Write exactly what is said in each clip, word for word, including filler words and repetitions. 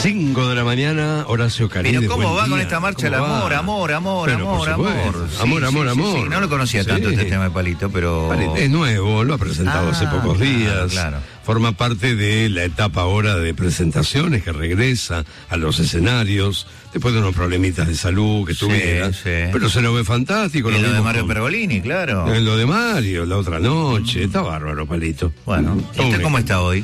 cinco de la mañana, Horacio Caride. Pero ¿cómo va día. con esta marcha el amor, amor, amor, pero amor, amor? Sí, Sí, amor, amor, sí, amor. Sí, sí. No lo conocía sí. tanto este tema de Palito, pero... Es nuevo, lo ha presentado ah, hace pocos días. Claro, claro. Forma parte de la etapa ahora de presentaciones, que regresa a los escenarios, después de unos problemitas de salud que Sí, tuviera. sí. Pero se lo ve fantástico. Y lo de vimos Mario con- Pergolini, claro. En lo de Mario, la otra noche. Está bárbaro, Palito. Bueno, ¿y usted cómo está hoy?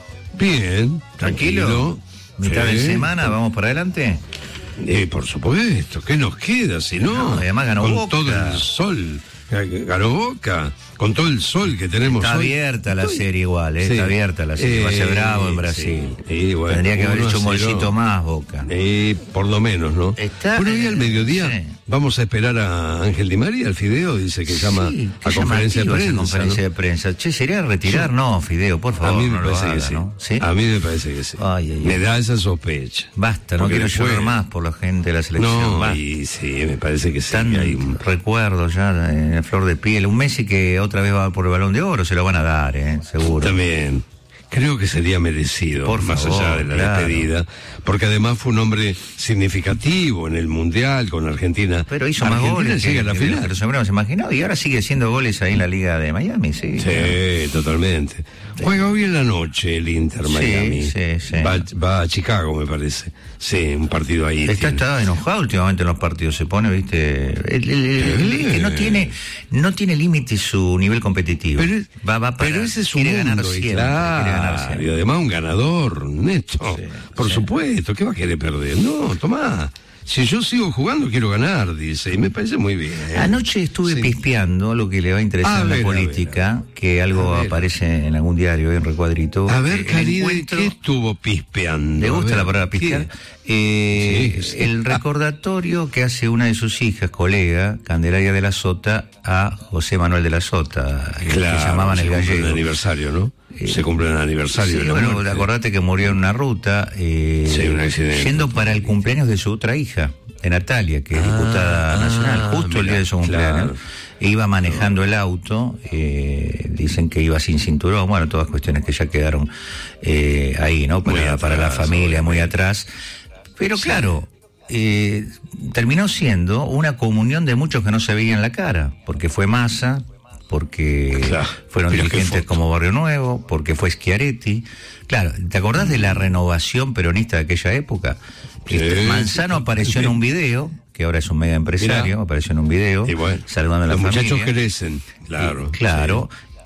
Bien, ¿Tranquilo? tranquilo. ¿Mitad de Sí. semana? ¿Vamos para adelante? Eh, por supuesto, ¿qué nos queda si no? No, además ganó con Boca. todo el sol, ganó Boca, con todo el sol que tenemos Está hoy. abierta la Estoy- serie igual, ¿eh? Sí. Está abierta la serie. Va a ser Eh, bravo en sí. Brasil. Y bueno, Tendría que haber uno hecho un a cero. bolsito más, Boca. Eh, por lo menos, ¿no? Está- Bueno, hoy al mediodía sí. vamos a esperar a Ángel Di María, el Fideo, dice que llama Sí, a qué conferencia de llamativa esa prensa. conferencia ¿no? de prensa. Che, ¿sería retirar? No, Fideo, por A favor, mí me no lo parece haga, que sí. ¿no? ¿Sí? A mí me parece que sí. Ay, ay, me ay. da esa sospecha. Basta, no Porque quiero después- llorar más por la gente de la selección. No, Basta. y sí, me parece que sí. Tan que hay un- recuerdos ya en la flor de piel. Un Messi que otra vez va por el Balón de Oro, se lo van a dar, ¿eh? Seguro. También. Creo que sería merecido, Por más favor, allá de la claro. despedida, porque además fue un hombre significativo en el Mundial con Argentina. Pero hizo más Argentina goles llega que, a la que final. los hubiéramos imaginado. Y ahora sigue haciendo goles ahí en la Liga de Miami, sí. Sí, totalmente. Juega hoy en la noche el Inter Sí, Miami. sí, sí. Va, va a Chicago, me parece. Sí, un partido ahí. Está, tiene. está enojado últimamente en los partidos, se pone, viste, el, el- el- el- que no tiene, no tiene límite su nivel competitivo. Pero, va, va para, pero ese es su quiere ganar mundo, y siempre, claro, quiere ganar siempre. y además un ganador, neto. Sí, Por sí. supuesto, ¿qué va a querer perder? No, tomá. Si yo sigo jugando, quiero ganar, dice, y me parece muy bien. Anoche estuve Sí. pispeando lo que le va a interesar A en la ver, a política, que algo A ver. aparece en algún diario, en recuadrito. A ver, El Caride, encuentro- ¿qué estuvo pispeando? ¿Le A gusta ver, la palabra pispear? ¿qué? Eh, Sí, sí. El recordatorio que hace una de sus hijas, colega, Candelaria de la Sota, a José Manuel de la Sota, el Claro, que llamaban se el cumple gallego. el aniversario, ¿no? se cumple el aniversario Sí, de la bueno, muerte. acordate que murió en una ruta, eh, Sí, un accidente. yendo para el cumpleaños de su otra hija, de Natalia, que es Ah, diputada nacional, justo el mirá, día de su cumpleaños. claro. E iba manejando el auto, eh, dicen que iba sin cinturón, bueno, todas cuestiones que ya quedaron eh, ahí, ¿no? Para, Muy atrás, para la familia, muy obviamente. atrás. Pero claro, eh, terminó siendo una comunión de muchos que no se veían la cara, porque fue Massa, porque Claro, fueron pero qué dirigentes foto. como Barrio Nuevo, porque fue Schiaretti. Claro, ¿te acordás de la renovación peronista de aquella época? Sí, Este, Manzano sí, apareció en un video, que ahora es un mega empresario, Mirá. apareció en un video, Y bueno, saludando a la los familia. muchachos crecen, claro. Y- claro.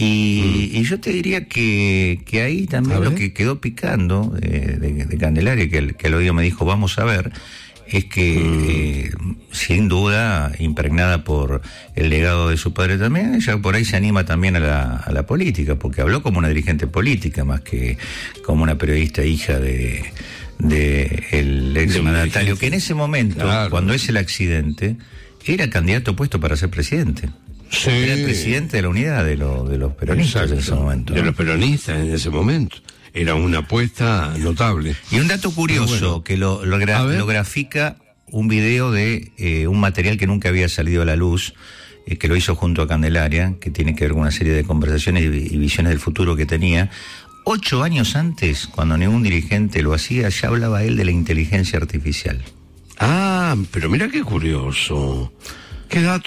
Y, Mm. y yo te diría que, que ahí también A lo ver. que quedó picando eh, de, de Candelaria, que, el- que al oído me dijo, vamos a ver, es que Mm. eh, sin duda, impregnada por el legado de su padre también, ella por ahí se anima también a la, a la política, porque habló como una dirigente política, más que como una periodista hija de, de el ex De un mandatario, dirigente. que en ese momento, Claro. cuando es el accidente, era candidato puesto para ser presidente. Sí. Era el presidente de la unidad de, lo- de los peronistas en ese Exacto, momento. de ¿no? los peronistas en ese momento. Era una apuesta notable. Y un dato curioso Pero bueno. que lo, lo, gra- A ver. lo grafica un video de eh, un material que nunca había salido a la luz, eh, que lo hizo junto a Candelaria, que tiene que ver con una serie de conversaciones y, y visiones del futuro que tenía. Ocho años antes, cuando ningún dirigente lo hacía, ya hablaba él de la inteligencia artificial. Ah, pero mira qué curioso. Qué dato